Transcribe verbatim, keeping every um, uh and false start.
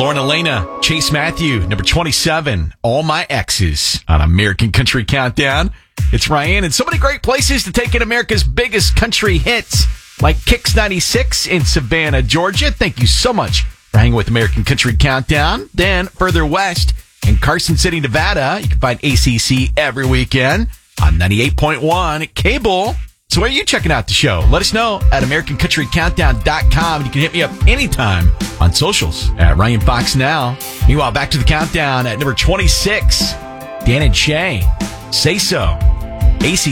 Lauren Elena, Chase Matthew, number twenty-seven, All My Exes on American Country Countdown. It's Ryan, and so many great places to take in America's biggest country hits, like Kicks ninety-six in Savannah, Georgia. Thank you so much for hanging with American Country Countdown. Then further west in Carson City, Nevada, you can find A C C every weekend on ninety-eight point one cable. So where are you checking out the show? Let us know at american country countdown dot com. You can hit me up anytime on socials at Ryan Fox Now. Meanwhile, back to the countdown at number twenty-six, Dan and Shay, Say So, A C